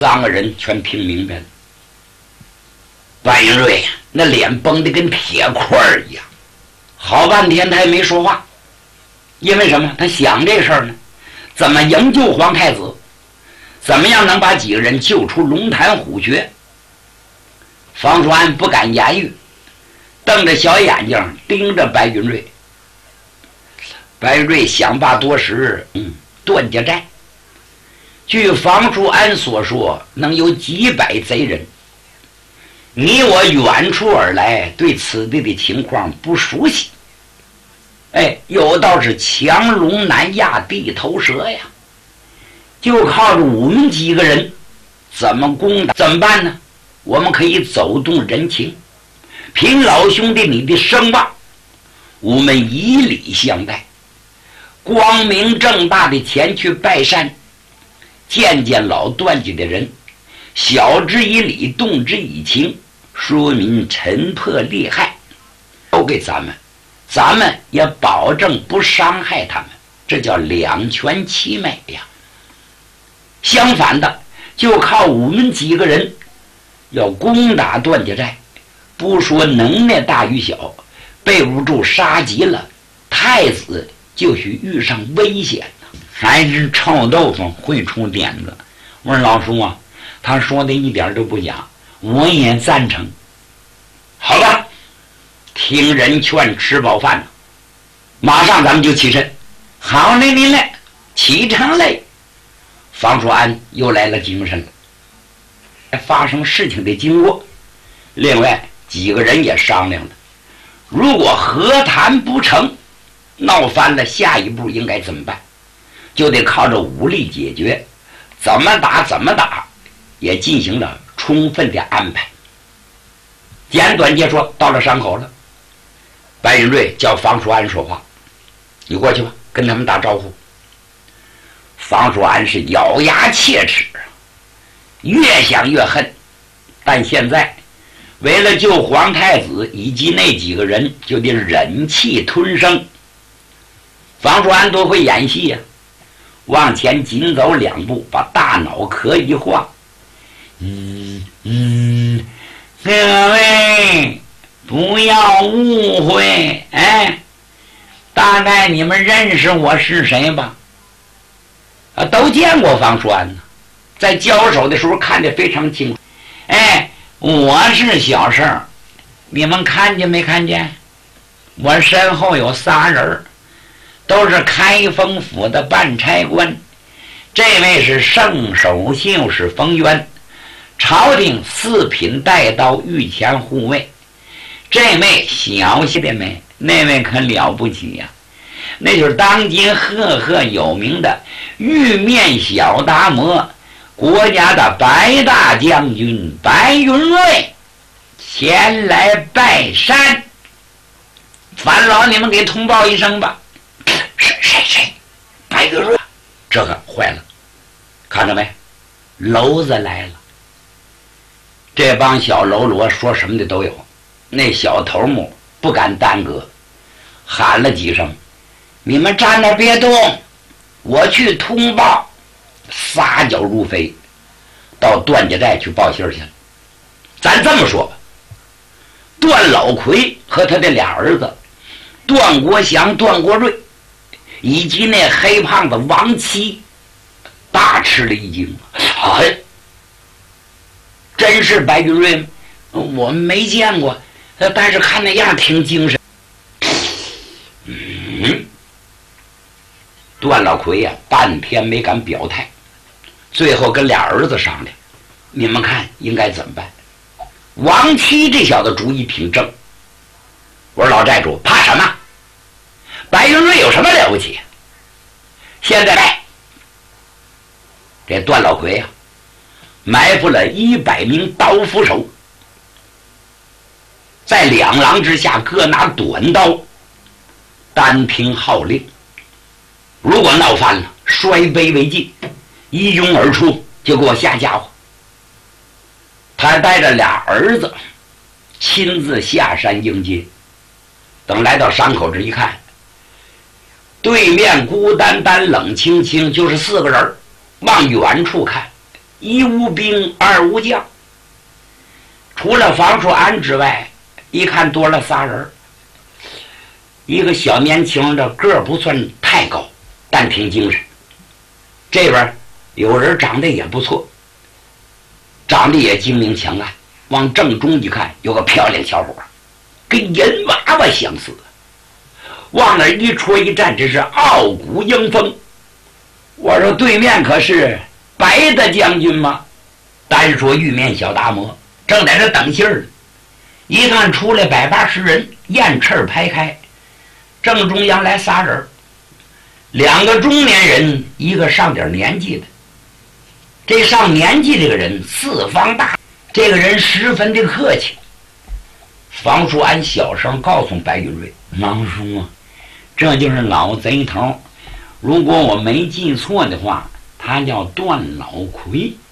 3个人全听明白了。白云瑞那脸绷得跟铁块一样，好半天他也没说话。因为什么？他想这事儿呢，怎么营救皇太子，怎么样能把几个人救出龙潭虎穴。方叔安不敢言语，瞪着小眼睛盯着白云瑞。白云瑞想罢多时，段家寨据方叔安所说，能有几百贼人。你我远处而来，对此地的情况不熟悉。有道是强龙难压地头蛇呀，就靠着我们几个人，怎么攻打？怎么办呢？我们可以走动人情，凭老兄弟你的声望，我们以礼相待，光明正大的前去拜山，见见老段家的人，晓之以理，动之以情，说明沉破利害，都给咱们，咱们也保证不伤害他们，这叫两全其美呀。相反的，就靠我们几个人要攻打段家寨，不说能耐大与小，备不住杀急了，太子就许遇上危险了。还是臭豆腐会出点子。我说老叔啊，他说的一点都不假，我也赞成。好吧，听人劝，吃饱饭了，马上咱们就起身。好嘞，您嘞，启程嘞。方叔安又来了精神了。发生事情的经过，另外几个人也商量了，如果和谈不成，闹翻了，下一步应该怎么办？就得靠着武力解决，怎么打，也进行了充分的安排。简短截说，到了山口了，白云瑞叫方叔安说话：“你过去吧，跟他们打招呼。”方叔安是咬牙切齿，越想越恨，但现在为了救皇太子以及那几个人，就得忍气吞声。方叔安多会演戏呀，往前紧走2步，把大脑壳一晃，各位不要误会，大概你们认识我是谁吧？都见过方叔安呢，在交手的时候看得非常清楚。我是小胜，你们看见没看见？我身后有3人，都是开封府的办差官。这位是圣手秀士冯渊，朝廷4品带刀御前护卫。这位小些的没，那位可了不起呀，那就是当今赫有名的玉面小达摩，国家的白大将军白云瑞前来拜山。烦劳你们给通报一声吧。谁？白云瑞，这个坏了，看着没？娄子来了。这帮小喽啰说什么的都有，那小头目不敢耽搁，喊了几声：“你们站那别动，我去通报。”撒脚如飞，到段家寨去报信去了。咱这么说吧，段老奎和他的俩儿子段国祥、段国瑞，以及那黑胖子王七，大吃了一惊。真是白云瑞吗？我们没见过，但是看那样挺精神。段老奎呀，半天没敢表态，最后跟俩儿子商量，你们看应该怎么办？王七这小子主意挺正。我说老寨主，怕什么？白云瑞有什么了不起？现在这段老奎呀，埋伏了100名刀斧手，在2廊之下各拿短刀，单听号令。如果闹翻了，摔杯为禁，一拥而出，就给我下家伙。他带着俩儿子亲自下山迎接。等来到山口这一看，对面孤单单冷清清，就是4个人。往远处看， 一无兵，二无将。除了方术安之外，一看多了仨人。一个小年轻的个儿不算太高，但挺精神。这边有人长得也不错，长得也精明强干。往正中一看，有个漂亮小伙，跟人娃娃相似。往那一戳一站，这是傲骨迎风。我说对面可是白的将军吗？单说玉面小达摩正在这等信儿，一看出来180人，雁翅排开，正中央来仨人，两个中年人，一个上点年纪的。这上年纪这个人四方大，这个人十分的客气。房叔安小声告诉白云瑞：“郎叔啊，这就是老贼头，如果我没记错的话，他叫段老魁。